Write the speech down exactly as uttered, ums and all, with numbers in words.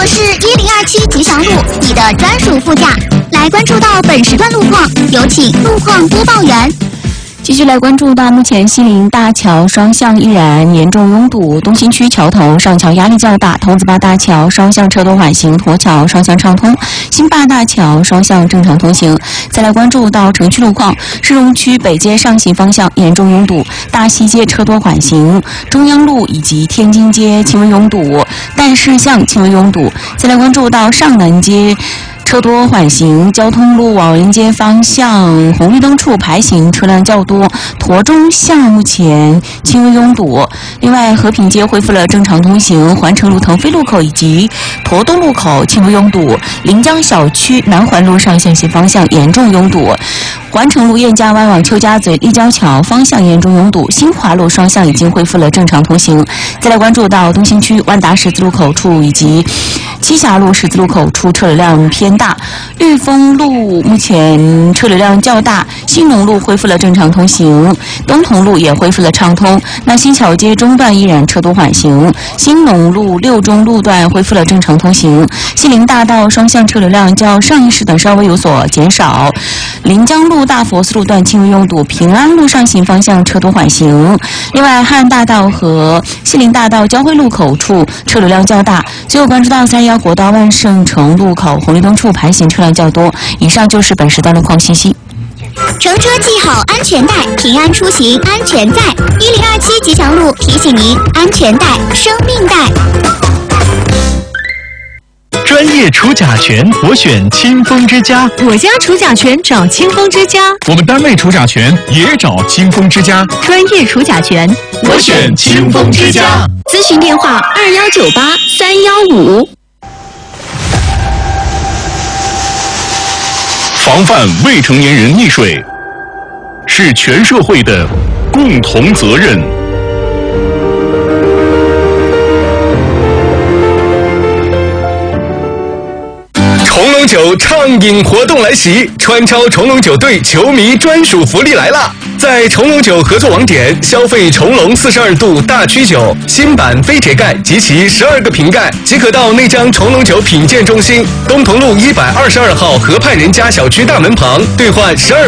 我是一零二七吉祥路，你的专属副驾。来关注到本时段路况，有请路况播报员。 继续来关注到目前西陵大桥双向依然严重拥堵，东新区桥头上桥压力较大，桐子坝大桥双向车多缓行，驼桥双向畅通，新坝大桥双向正常通行。再来关注到城区路况，市容区北街上行方向严重拥堵，大西街车多缓行，中央路以及天津街轻微拥堵，但市巷轻微拥堵。再来关注到上南街车多缓行，交通路往人街方向红绿灯处排行车辆较多，驼中巷目前轻微拥堵。另外，和平街恢复了正常通行，环城路腾飞路口以及驼东路口轻微拥堵，临江小区南环路上向西方向严重拥堵。环城路燕家湾往邱家嘴立交桥方向严重拥堵，新华路双向已经恢复了正常通行。再来关注到东新区万达十字路口处以及栖霞路十字路口处车流量偏大，裕丰路目前车流量较大，新农路恢复了正常通行，东同路也恢复了畅通。那新桥街中段依然车多缓行，新农路六中路段恢复了正常通行，西陵大道双向车流量较上一时段稍微有所减少，临江路大佛寺路段轻微拥堵，平安路上行方向车多缓行。另外，汉安大道和西陵大道交汇路口处车流量较大。最后关注到三幺国道万盛城路口红绿灯处排行车辆较多。以上就是本时段路况信息。 乘车系好安全带，平安出行安全在。一零二七吉祥路提醒您：安全带，生命带。 专业除甲醛，我选清风之家。 我家除甲醛找清风之家。 我们单位除甲醛也找清风之家。 专业除甲醛， 我选清风之家。 咨询电话：二幺九八三幺五。 防范未成年人溺水，是全社会的共同责任。 重龙酒畅饮活动来袭，川超重龙酒队球迷专属福利来啦！在重龙酒合作网点消费重龙四十二度大曲酒新版非铁盖及其十二个瓶盖，即可到内江重龙酒品鉴中心东同路一百二十二号河畔人家小区大门旁兑换十二